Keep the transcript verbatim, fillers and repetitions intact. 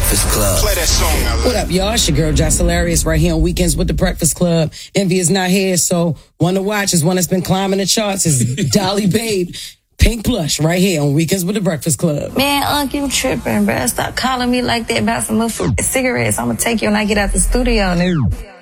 Breakfast Club. Play that song now. What up, y'all? It's your girl, Joss Hilarious, right here on Weekends with the Breakfast Club. Envy is not here, so one to watch is one that's been climbing the charts is Dolly Babe. Pink Plush, right here on Weekends with the Breakfast Club. Man, Unc, you tripping, bruh. Stop calling me like that about some motherfucking cigarettes. I'm gonna take you when I get out the studio, nigga.